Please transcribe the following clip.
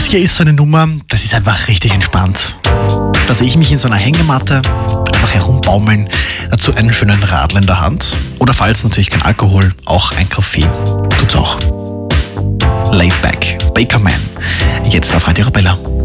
hier ist so eine Nummer, das ist einfach richtig entspannt. Da sehe ich mich in so einer Hängematte einfach herumbaumeln, dazu einen schönen Radler in der Hand. Oder falls natürlich kein Alkohol, auch ein Kaffee. Tut's auch. Laid Back, Bakerman. Jetzt auf Radio Arabella.